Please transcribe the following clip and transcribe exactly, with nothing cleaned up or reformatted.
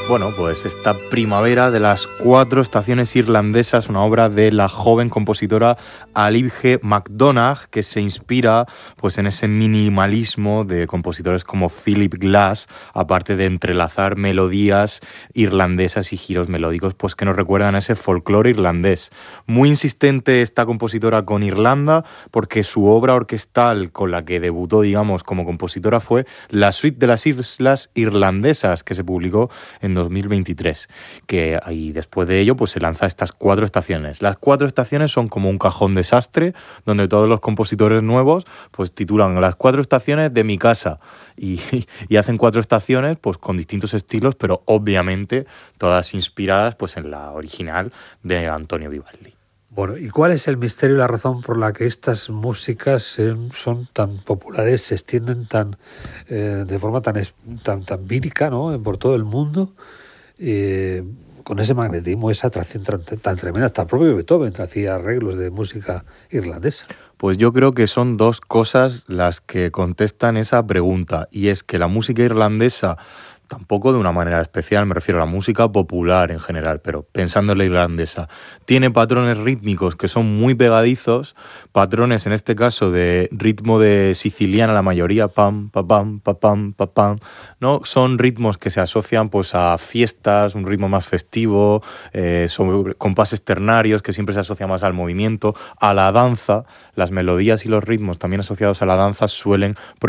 Bueno, pues esta Primavera de las cuatro estaciones irlandesas, una obra de la joven compositora Ailbhe MacDonagh, que se inspira pues en ese minimalismo de compositores como Philip Glass, aparte de entrelazar melodías irlandesas y giros melódicos pues que nos recuerdan a ese folclore irlandés. Muy insistente esta compositora con Irlanda, porque su obra orquestal con la que debutó, digamos, como compositora fue la Suite de las Islas Irlandesas, que se publicó en dos mil veintitrés, que y después de ello pues se lanza estas cuatro estaciones. Las cuatro estaciones son como un cajón desastre donde todos los compositores nuevos pues titulan las cuatro estaciones de mi casa y, y hacen cuatro estaciones pues con distintos estilos, pero obviamente todas inspiradas pues en la original de Antonio Vivaldi. Bueno, ¿y cuál es el misterio y la razón por la que estas músicas son tan populares, se extienden tan eh, de forma tan, tan, tan vírica, ¿no?, por todo el mundo, eh, con ese magnetismo, esa atracción tan, tan tremenda? Hasta el propio Beethoven hacía arreglos de música irlandesa. Pues yo creo que son dos cosas las que contestan esa pregunta, y es que la música irlandesa, tampoco de una manera especial, me refiero a la música popular en general, pero pensando en la irlandesa, tiene patrones rítmicos que son muy pegadizos, patrones en este caso de ritmo de siciliana la mayoría, pam, pa, pam, pa, pam, pa, pam, ¿no? Son ritmos que se asocian pues a fiestas, un ritmo más festivo, eh, son compases ternarios que siempre se asocia más al movimiento, a la danza. Las melodías y los ritmos también asociados a la danza suelen